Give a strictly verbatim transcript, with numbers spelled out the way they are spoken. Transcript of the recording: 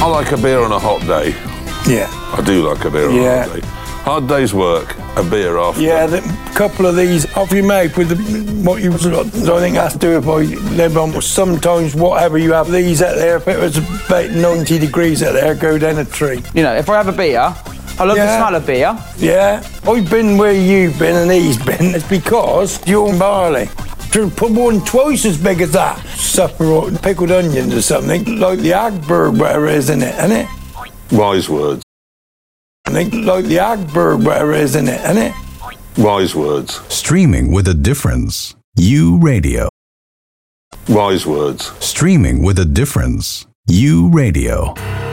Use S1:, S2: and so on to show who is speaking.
S1: I like a beer on a hot day.
S2: Yeah.
S1: I do like a beer on
S2: Yeah.
S1: a hot day. Hard day's work, a beer after.
S2: Yeah, a couple of these off you make with the, what you've got. So I think that's do if I live on. Sometimes whatever you have, these out there, if it was about ninety degrees out there, go down a tree.
S3: You know, if I have a beer, I love
S2: Yeah.
S3: the smell of beer.
S2: Yeah, I've been where you've been and he's been. It's because you're barley. To put one twice as big as that. Supper or pickled onions or something, like the Agberg, whatever it is, isn't it? Isn't it?
S1: Wise words.
S2: I think like the Agberg, whatever it is, isn't it? Isn't it?
S1: Wise words.
S4: Streaming with a difference. U Radio.
S1: Wise words.
S4: Streaming with a difference. U Radio.